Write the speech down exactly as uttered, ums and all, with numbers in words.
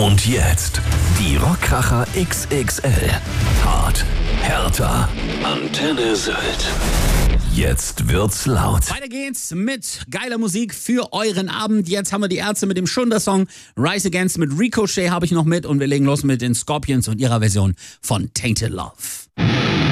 Und jetzt die Rockkracher X X L. Hart, härter, Antenne Sylt. Jetzt wird's laut. Weiter geht's mit geiler Musik für euren Abend. Jetzt haben wir die Ärzte mit dem Schunder-Song. Rise Against mit Ricochet habe ich noch mit. Und wir legen los mit den Scorpions und ihrer Version von Tainted Love.